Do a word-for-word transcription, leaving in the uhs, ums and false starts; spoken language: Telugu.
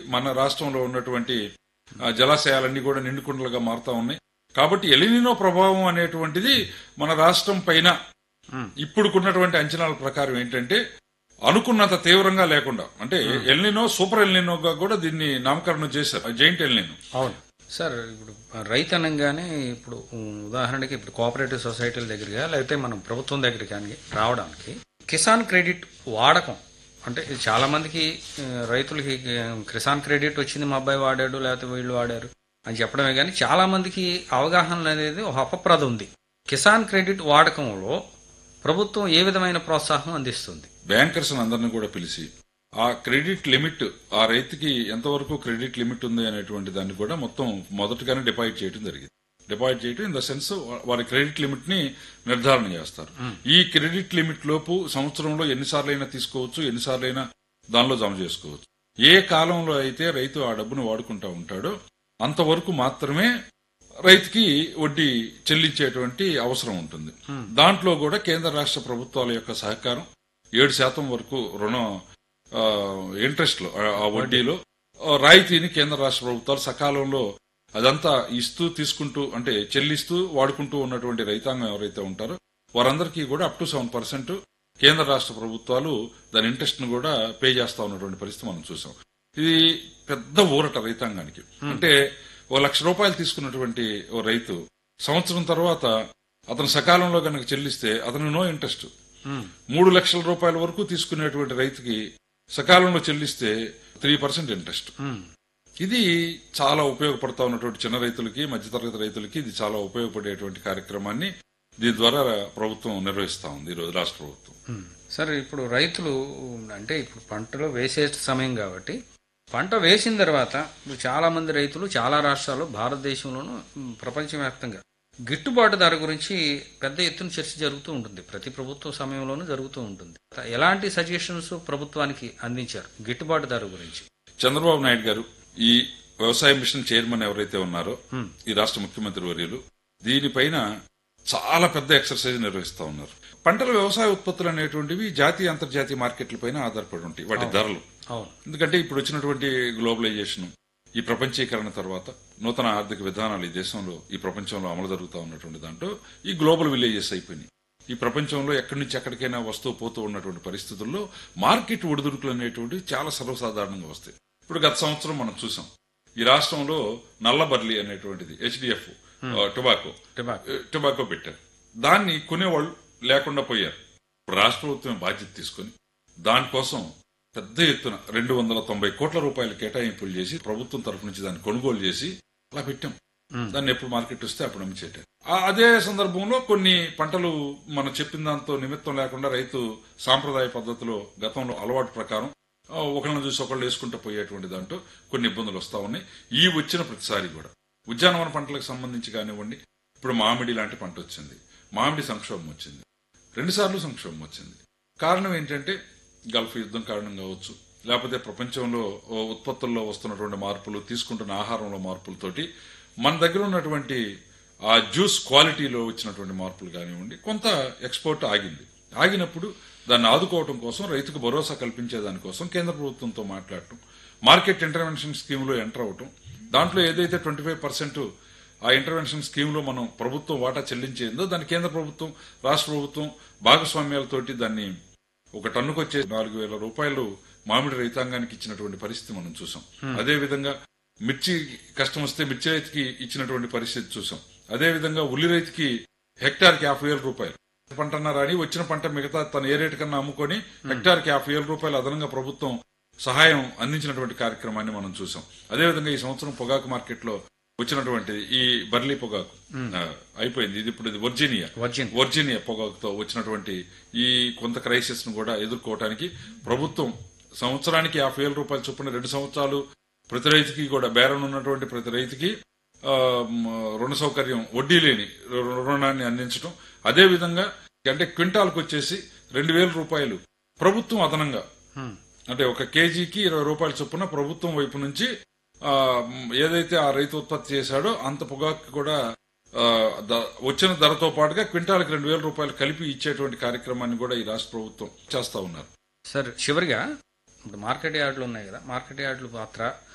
మన రాష్ట్రంలో ఉన్నటువంటి జలాశయాలన్నీ కూడా నిండుకుండలుగా మారుతా ఉన్నాయి. కాబట్టి ఎలినినో ప్రభావం అనేటువంటిది మన రాష్ట్రం పైన ఇప్పుడుకున్నటువంటి అంచనాల ప్రకారం ఏంటంటే అనుకున్నంత తీవ్రంగా లేకుండా, అంటే ఎల్నినో సూపర్ ఎల్నినోగా కూడా దీన్ని నామకరణం చేశారు, జైంట్ ఎల్నినో. అవును సార్. ఇప్పుడు రైతు అనగానే ఇప్పుడు ఉదాహరణకి ఇప్పుడు కోఆపరేటివ్ సొసైటీల దగ్గరగా లేకపోతే మనం ప్రభుత్వం దగ్గర కానీ రావడానికి కిసాన్ క్రెడిట్ వాడకం అంటే చాలా మందికి రైతులకి కిసాన్ క్రెడిట్ వచ్చింది, మా అబ్బాయి వాడాడు లేకపోతే వీళ్ళు వాడారు అని చెప్పడమే కానీ చాలా మందికి అవగాహన అనేది ఒక అపప్రద ఉంది. కిసాన్ క్రెడిట్ వాడకంలో ప్రభుత్వం ఏ విధమైన ప్రోత్సాహం అందిస్తుంది? బ్యాంకర్స్ అందరినీ కూడా పిలిచి ఆ క్రెడిట్ లిమిట్, ఆ రైతుకి ఎంతవరకు క్రెడిట్ లిమిట్ ఉంది అనేటువంటి దాన్ని కూడా మొత్తం మొదటగానే డిపాజిట్ చేయడం జరిగింది. డిపాజిట్ చేయడం ఇన్ ద సెన్స్ వారి క్రెడిట్ లిమిట్ ని నిర్ధారణ చేస్తారు. ఈ క్రెడిట్ లిమిట్ లోపు సంవత్సరంలో ఎన్నిసార్లైనా తీసుకోవచ్చు, ఎన్నిసార్లైనా దానిలో జమ చేసుకోవచ్చు. ఏ కాలంలో అయితే రైతు ఆ డబ్బును వాడుకుంటా ఉంటాడో అంతవరకు మాత్రమే రైతుకి వడ్డీ చెల్లించేటువంటి అవసరం ఉంటుంది. దాంట్లో కూడా కేంద్ర రాష్ట్ర ప్రభుత్వాల యొక్క సహకారం ఏడు శాతం వరకు రుణ ఇంట్రెస్ట్ లో ఆ వడ్డీలో రాయితీని కేంద్ర రాష్ట్ర ప్రభుత్వాలు సకాలంలో అదంతా ఇస్తూ తీసుకుంటూ అంటే చెల్లిస్తూ వాడుకుంటూ ఉన్నటువంటి రైతాంగం ఎవరైతే ఉంటారో వారందరికీ కూడా అప్ టు సెవెన్ పర్సెంట్ కేంద్ర రాష్ట్ర ప్రభుత్వాలు దాని ఇంట్రెస్ట్ ను కూడా పే చేస్తా ఉన్నటువంటి పరిస్థితి మనం చూసాం. ఇది పెద్ద ఊరట రైతాంగానికి. అంటే ఓ లక్ష రూపాయలు తీసుకున్నటువంటి ఓ రైతు సంవత్సరం తర్వాత అతను సకాలంలో కనుక చెల్లిస్తే అతను నో ఇంట్రెస్ట్. మూడు లక్షల రూపాయల వరకు తీసుకునేటువంటి రైతుకి సకాలంలో చెల్లిస్తే త్రీ పర్సెంట్ ఇంట్రెస్ట్. ఇది చాలా ఉపయోగపడతా ఉన్నటువంటి చిన్న రైతులకి, మధ్యతరగతి రైతులకి ఇది చాలా ఉపయోగపడేటువంటి కార్యక్రమాన్ని దీని ద్వారా ప్రభుత్వం నిర్వహిస్తా ఉంది ఈరోజు రాష్ట్ర ప్రభుత్వం. సార్ ఇప్పుడు రైతులు అంటే ఇప్పుడు పంటలో వేసే సమయం కాబట్టి పంట వేసిన తర్వాత చాలా మంది రైతులు చాలా రాష్ట్రాలు భారతదేశంలోనూ ప్రపంచవ్యాప్తంగా గిట్టుబాటు ధర గురించి పెద్ద ఎత్తున చర్చ జరుగుతూ ఉంటుంది. ప్రతి ప్రభుత్వ సమయంలోనూ జరుగుతూ ఉంటుంది. ఎలాంటి సజెషన్స్ ప్రభుత్వానికి అందించారు గిట్టుబాటు ధర గురించి? చంద్రబాబు నాయుడు గారు ఈ వ్యవసాయ మిషన్ చైర్మన్ ఎవరైతే ఉన్నారో ఈ రాష్ట్ర ముఖ్యమంత్రి వర్యులు దీనిపైన చాలా పెద్ద ఎక్సర్సైజ్ నిర్వహిస్తా ఉన్నారు. పంటల వ్యవసాయ ఉత్పత్తులు అనేటువంటివి జాతీయ అంతర్జాతీయ మార్కెట్ల పైన ఆధారపడి ఉంటాయి వాటి ధరలు. ఎందుకంటే ఇప్పుడు వచ్చినటువంటి గ్లోబలైజేషన్, ఈ ప్రపంచీకరణ తర్వాత నూతన ఆర్థిక విధానాలు ఈ దేశంలో ఈ ప్రపంచంలో అమలు జరుగుతూ ఉన్నటువంటి దాంట్లో ఈ గ్లోబల్ విలేజెస్ అయిపోయినాయి. ఈ ప్రపంచంలో ఎక్కడి నుంచి ఎక్కడికైనా వస్తూ పోతూ ఉన్నటువంటి పరిస్థితుల్లో మార్కెట్ ఒడిదుడుకులు అనేటువంటివి చాలా సర్వసాధారణంగా వస్తాయి. ఇప్పుడు గత సంవత్సరం మనం చూసాం ఈ రాష్ట్రంలో నల్లబర్లీ అనేటువంటిది హెచ్డిఎఫ్ టొబాకో టొబాకో పెట్టారు. దాన్ని కొనేవాళ్ళు లేకుండా పోయారు. ఇప్పుడు రాష్ట్ర ప్రభుత్వం బాధ్యత తీసుకుని దానికోసం పెద్ద ఎత్తున రెండు వందల తొంభై కోట్ల రూపాయలు కేటాయింపులు చేసి ప్రభుత్వం తరఫు నుంచి దాన్ని కొనుగోలు చేసి అలా పెట్టాం. దాన్ని ఎప్పుడు మార్కెట్ వస్తే అప్పుడు అమ్మిచేట. అదే సందర్భంలో కొన్ని పంటలు మనం చెప్పిన దాంతో నిమిత్తం లేకుండా రైతు సాంప్రదాయ పద్ధతిలో గతంలో అలవాటు ప్రకారం ఒకళ్ళని చూసి ఒకళ్ళు వేసుకుంటూ పోయేటువంటి దాంట్లో కొన్ని ఇబ్బందులు వస్తా ఉన్నాయి. ఈ వచ్చిన ప్రతిసారి కూడా ఉద్యానవన పంటలకు సంబంధించి కానివ్వండి, ఇప్పుడు మామిడి లాంటి పంట వచ్చింది, మామిడి సంక్షోభం వచ్చింది, రెండు సార్లు సంక్షోభం వచ్చింది. కారణం ఏంటంటే గల్ఫ్ యుద్ధం కారణం కావచ్చు, లేకపోతే ప్రపంచంలో ఉత్పత్తుల్లో వస్తున్నటువంటి మార్పులు, తీసుకుంటున్న ఆహారంలో మార్పులతోటి మన దగ్గర ఉన్నటువంటి ఆ జ్యూస్ క్వాలిటీలో వచ్చినటువంటి మార్పులు కానివ్వండి, కొంత ఎక్స్పోర్ట్ ఆగింది. ఆగినప్పుడు దాన్ని ఆదుకోవడం కోసం రైతుకు భరోసా కల్పించే దానికోసం కేంద్ర ప్రభుత్వంతో మాట్లాడటం, మార్కెట్ ఇంటర్వెన్షన్ స్కీమ్ లో ఎంటర్ అవటం, దాంట్లో ఏదైతే ట్వంటీ ఫైవ్ పర్సెంట్ ఆ ఇంటర్వెన్షన్ స్కీమ్ లో మనం ప్రభుత్వం వాటా చెల్లించేందో దాన్ని కేంద్ర ప్రభుత్వం రాష్ట్ర ప్రభుత్వం భాగస్వామ్యాలతోటి దాన్ని ఒక టన్నుకు వచ్చే నాలుగు వేల రూపాయలు మామిడి రైతాంగానికి ఇచ్చినటువంటి పరిస్థితి మనం చూసాం. అదే విధంగా మిర్చి కష్టం వస్తే మిర్చి రైతుకి ఇచ్చినటువంటి పరిస్థితి చూసాం. అదే విధంగా ఉల్లి రైతుకి హెక్టార్ కి యాభై వేల రూపాయలు పంట అన్నారని వచ్చిన పంట మిగతా తన ఏ రేటు కన్నా అమ్ముకొని హెక్టార్ కి యాభై వేల రూపాయలు అదనంగా ప్రభుత్వం సహాయం అందించినటువంటి కార్యక్రమాన్ని మనం చూసాం. అదేవిధంగా ఈ సంవత్సరం పొగాకు మార్కెట్ లో వచ్చినటువంటి ఈ బర్లీ పొగాకు అయిపోయింది. ఇది ఇప్పుడు వర్జీనియా వర్జీనియా పొగాకుతో వచ్చినటువంటి ఈ కొంత క్రైసిస్ ను కూడా ఎదుర్కోవడానికి ప్రభుత్వం సంవత్సరానికి యాభై వేల రూపాయలు చొప్పున రెండు సంవత్సరాలు ప్రతి రైతుకి కూడా బేరం ఉన్నటువంటి ప్రతి రైతుకి రుణ సౌకర్యం వడ్డీ లేని రుణాన్ని అందించడం. అదే విధంగా అంటే క్వింటాల్కి వచ్చేసి రెండు వేల రూపాయలు ప్రభుత్వం అదనంగా అంటే ఒక కేజీకి ఇరవై రూపాయల చొప్పున ప్రభుత్వం వైపు నుంచి ఏదైతే ఆ రైతు ఉత్పత్తి చేశాడో అంత పొగాకు కూడా వచ్చిన ధరతో పాటుగా క్వింటాల్కి రెండు వేల రూపాయలు కలిపి ఇచ్చేటువంటి కార్యక్రమాన్ని కూడా ఈ రాష్ట్ర ప్రభుత్వం చేస్తా ఉన్నారు. సార్ చివరిగా ఇప్పుడు మార్కెట్ యార్డులు ఉన్నాయి కదా, మార్కెట్ యార్డుల పాత్ర